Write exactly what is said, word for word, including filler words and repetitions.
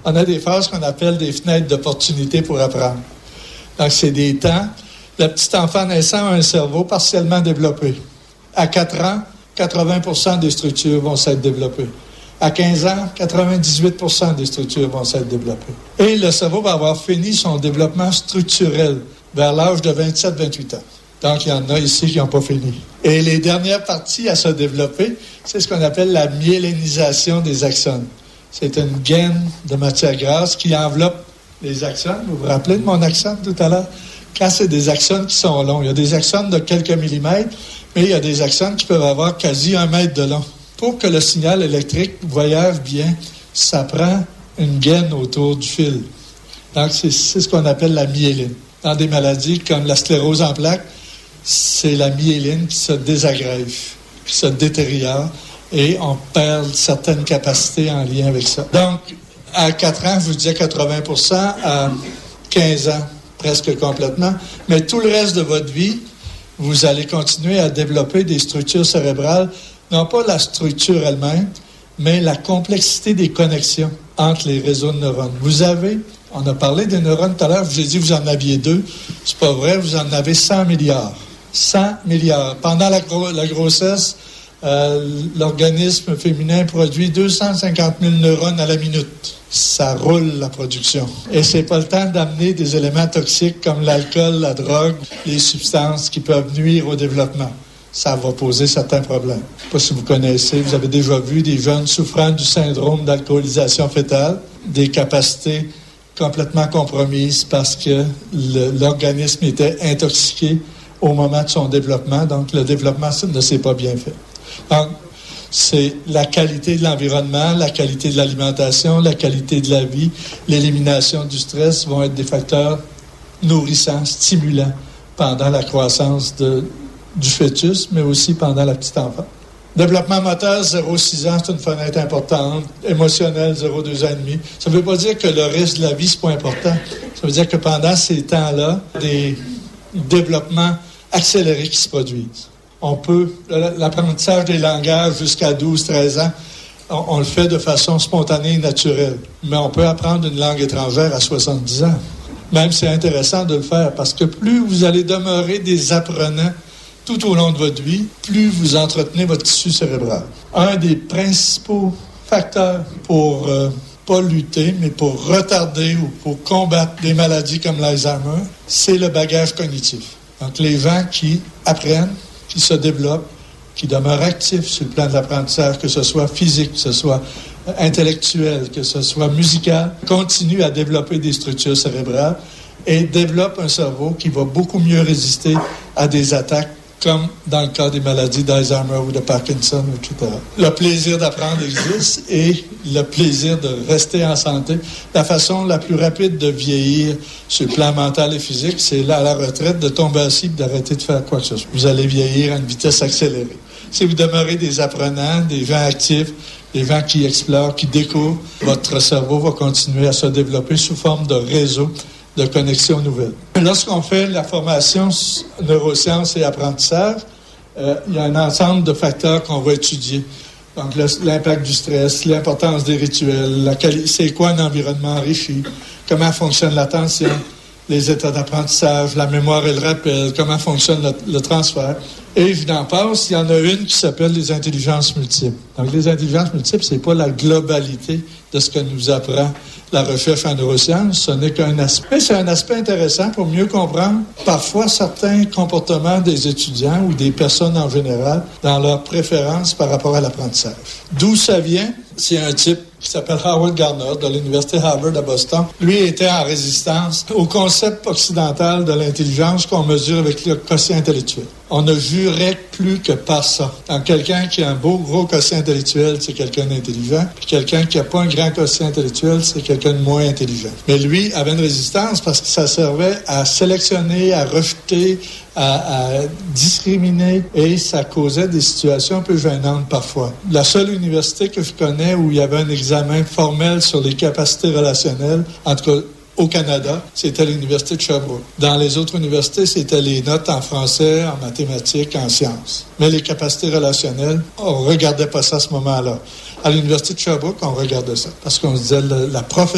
on a des phases qu'on appelle des fenêtres d'opportunité pour apprendre. Donc, c'est des temps. Le petit enfant naissant a un cerveau partiellement développé. À quatre ans, quatre-vingts pour cent des structures vont s'être développées. À quinze ans, quatre-vingt-dix-huit pour cent des structures vont s'être développées. Et le cerveau va avoir fini son développement structurel vers l'âge de vingt-sept à vingt-huit ans. Donc, il y en a ici qui n'ont pas fini. Et les dernières parties à se développer, c'est ce qu'on appelle la myélinisation des axones. C'est une gaine de matière grasse qui enveloppe les axones. Vous vous rappelez de mon axone tout à l'heure? Quand c'est des axones qui sont longs, il y a des axones de quelques millimètres, mais il y a des axones qui peuvent avoir quasi un mètre de long. Pour que le signal électrique voyage bien, ça prend une gaine autour du fil. Donc, c'est, c'est ce qu'on appelle la myéline. Dans des maladies comme la sclérose en plaques, c'est la myéline qui se désagrége, qui se détériore, et on perd certaines capacités en lien avec ça. Donc, à quatre ans, je vous disais quatre-vingts pour cent, à quinze ans, presque complètement, mais tout le reste de votre vie, vous allez continuer à développer des structures cérébrales, non pas la structure elle-même, mais la complexité des connexions entre les réseaux de neurones. Vous avez, on a parlé des neurones tout à l'heure, je vous ai dit que vous en aviez deux, c'est pas vrai, vous en avez cent milliards. cent milliards. Pendant la, gro- la grossesse, euh, l'organisme féminin produit deux cent cinquante mille neurones à la minute. Ça roule, la production. Et c'est pas le temps d'amener des éléments toxiques comme l'alcool, la drogue, les substances qui peuvent nuire au développement. Ça va poser certains problèmes. Je ne sais pas si vous connaissez, vous avez déjà vu des jeunes souffrant du syndrome d'alcoolisation fœtale, des capacités complètement compromises parce que le, l'organisme était intoxiqué au moment de son développement, donc le développement ne s'est pas bien fait. Donc, c'est la qualité de l'environnement, la qualité de l'alimentation, la qualité de la vie, l'élimination du stress vont être des facteurs nourrissants, stimulants pendant la croissance de, du fœtus, mais aussi pendant la petite enfance. Développement moteur, zéro à six ans, c'est une fenêtre importante. Émotionnel, zéro à deux ans et demi. Ça ne veut pas dire que le reste de la vie, c'est pas important. Ça veut dire que pendant ces temps-là, des développements accélérés qui se produisent. On peut, l'apprentissage des langages jusqu'à douze à treize ans, on, on le fait de façon spontanée et naturelle. Mais on peut apprendre une langue étrangère à soixante-dix ans. Même c'est intéressant de le faire parce que plus vous allez demeurer des apprenants tout au long de votre vie, plus vous entretenez votre tissu cérébral. Un des principaux facteurs pour euh, pas lutter, mais pour retarder ou pour combattre des maladies comme l'Alzheimer, c'est le bagage cognitif. Donc les gens qui apprennent, qui se développent, qui demeurent actifs sur le plan de l'apprentissage, que ce soit physique, que ce soit intellectuel, que ce soit musical, continuent à développer des structures cérébrales et développent un cerveau qui va beaucoup mieux résister à des attaques comme dans le cas des maladies d'Alzheimer ou de Parkinson, et cetera. Le plaisir d'apprendre existe et le plaisir de rester en santé. La façon la plus rapide de vieillir sur le plan mental et physique, c'est là, à la retraite, de tomber assis et d'arrêter de faire quoi que ce soit. Vous allez vieillir à une vitesse accélérée. Si vous demeurez des apprenants, des gens actifs, des gens qui explorent, qui découvrent, votre cerveau va continuer à se développer sous forme de réseau de connexions nouvelles. Lorsqu'on fait la formation neurosciences et apprentissage, euh, il y a un ensemble de facteurs qu'on va étudier. Donc, le, l'impact du stress, l'importance des rituels, la quali- c'est quoi un environnement enrichi, comment fonctionne l'attention, les états d'apprentissage, la mémoire et le rappel, comment fonctionne le, le transfert. Et je n'en passe, il y en a une qui s'appelle les intelligences multiples. Donc, les intelligences multiples, c'est pas la globalité de ce que nous apprend la recherche en neurosciences, ce n'est qu'un aspect. C'est un aspect intéressant pour mieux comprendre parfois certains comportements des étudiants ou des personnes en général dans leurs préférences par rapport à l'apprentissage. D'où ça vient? C'est un type qui s'appelle Howard Gardner de l'Université Harvard à Boston. Lui était en résistance au concept occidental de l'intelligence qu'on mesure avec le quotient intellectuel. On ne jurait plus que par ça. Donc, quelqu'un qui a un beau gros quotient intellectuel, c'est quelqu'un d'intelligent. Puis quelqu'un qui n'a pas un grand quotient intellectuel, c'est quelqu'un de moins intelligent. Mais lui avait une résistance parce que ça servait à sélectionner, à rejeter, à, à discriminer et ça causait des situations un peu gênantes parfois. La seule université que je connais où il y avait un examen formel sur les capacités relationnelles, en tout cas au Canada, c'était l'Université de Sherbrooke. Dans les autres universités, c'était les notes en français, en mathématiques, en sciences. Mais les capacités relationnelles, on ne regardait pas ça à ce moment-là. À l'Université de Sherbrooke, on regardait ça parce qu'on se disait la, la prof